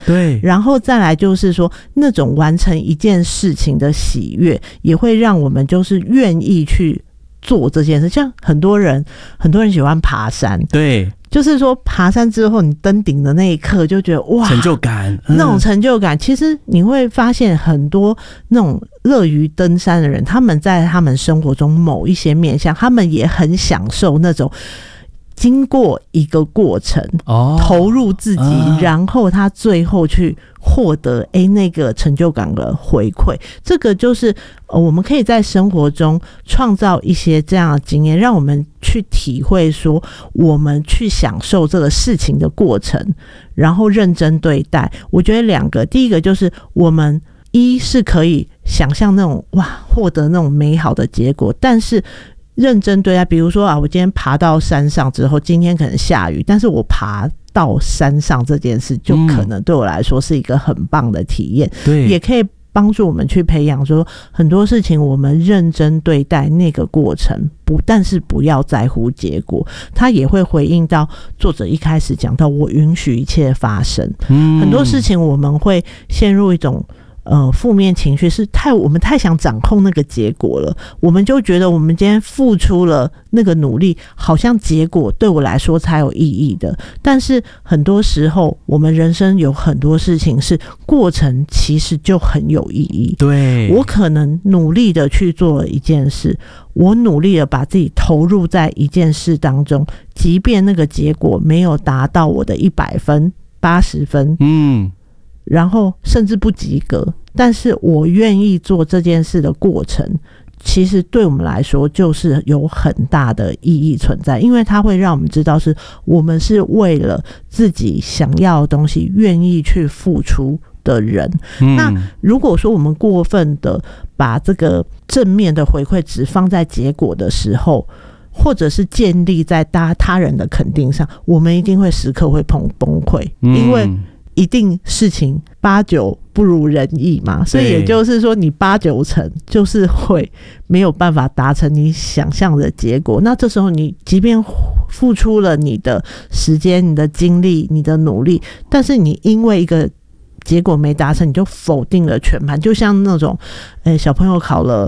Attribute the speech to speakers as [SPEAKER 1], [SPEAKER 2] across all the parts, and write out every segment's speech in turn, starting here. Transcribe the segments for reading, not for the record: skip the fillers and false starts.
[SPEAKER 1] 对，
[SPEAKER 2] 然后再来就是说那种完成一件事情的喜悦，也会让我们就是愿意去做这件事。像很多人喜欢爬山，
[SPEAKER 1] 对，
[SPEAKER 2] 就是说爬山之后你登顶的那一刻就觉得哇，
[SPEAKER 1] 成就感，
[SPEAKER 2] 那种成就感。其实你会发现很多那种乐于登山的人，他们在他们生活中某一些面向，他们也很享受那种经过一个过程，投入自己，然后他最后去获得那个成就感的回馈。这个就是我们可以在生活中创造一些这样的经验，让我们去体会说我们去享受这个事情的过程，然后认真对待。我觉得两个，第一个就是我们一是可以想象那种获得那种美好的结果，但是认真对待。比如说我今天爬到山上之后，今天可能下雨，但是我爬到山上这件事就可能对我来说是一个很棒的体验，对，也可以帮助我们去培养说很多事情我们认真对待那个过程，但是不要在乎结果。它也会回应到作者一开始讲到我允许一切发生，很多事情我们会陷入一种负面情绪，是我们太想掌控那个结果了，我们就觉得我们今天付出了那个努力，好像结果对我来说才有意义的。但是很多时候我们人生有很多事情是过程其实就很有意义。对，我可能努力的去做一件事，我努力的把自己投入在一件事当中，即便那个结果没有达到我的100分80分，然后甚至不及格，但是我愿意做这件事的过程，其实对我们来说就是有很大的意义存在，因为它会让我们知道是我们是为了自己想要的东西愿意去付出的人。那如果说我们过分的把这个正面的回馈只放在结果的时候，或者是建立在他人的肯定上，我们一定会时刻会崩溃，因为一定事情8、9不如人意嘛，所以也就是说你8、9成就是会没有办法达成你想象的结果。那这时候你即便付出了你的时间、你的精力、你的努力，但是你因为一个结果没达成，你就否定了全盘。就像那种小朋友考了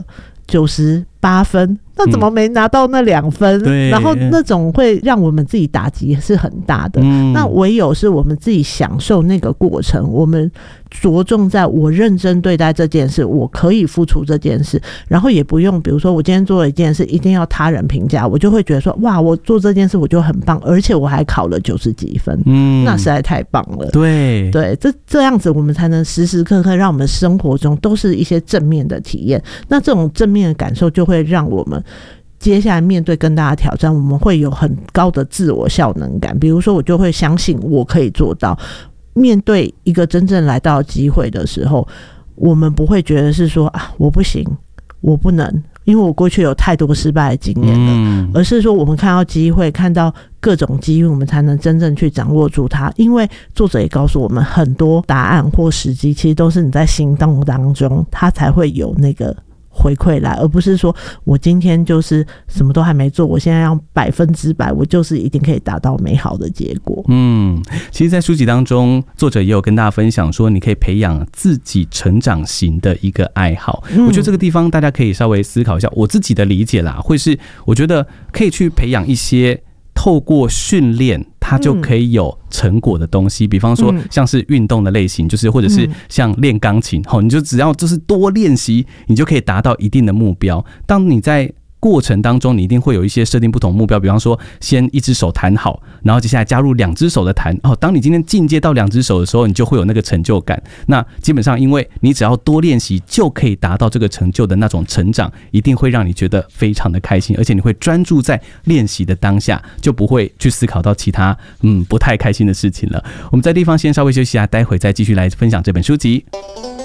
[SPEAKER 2] 98分，那怎么没拿到那2分？然后那种会让我们自己打击是很大的。那唯有是我们自己享受那个过程，我们着重在我认真对待这件事，我可以付出这件事，然后也不用比如说我今天做了一件事一定要他人评价，我就会觉得说哇，我做这件事我就很棒，而且我还考了90几分，那实在太棒了。对，这样子我们才能时时刻刻让我们生活中都是一些正面的体验。那这种正面的感受就会让我们接下来面对更大的挑战，我们会有很高的自我效能感。比如说我就会相信我可以做到，面对一个真正来到的机会的时候，我们不会觉得是说我不行，我不能，因为我过去有太多失败的经验了，而是说我们看到机会，看到各种机遇，我们才能真正去掌握住它。因为作者也告诉我们，很多答案或时机其实都是你在行动当中，它才会有那个回馈来，而不是说我今天就是什么都还没做，我现在要100%，我就是一定可以达到美好的结果。
[SPEAKER 1] 其实在书籍当中作者也有跟大家分享说，你可以培养自己成长型的一个爱好。我觉得这个地方大家可以稍微思考一下，我自己的理解啦，会是我觉得可以去培养一些透过训练它就可以有成果的东西，比方说像是运动的类型，就是或者是像练钢琴，你就只要就是多练习，你就可以达到一定的目标。当你在过程当中，你一定会有一些设定不同目标，比方说先1只手弹好，然后接下来加入2只手的弹。当你今天进阶到2只手的时候，你就会有那个成就感。那基本上因为你只要多练习就可以达到这个成就的那种成长，一定会让你觉得非常的开心，而且你会专注在练习的当下，就不会去思考到其他不太开心的事情了。我们在地方先稍微休息一下，待会再继续来分享这本书籍。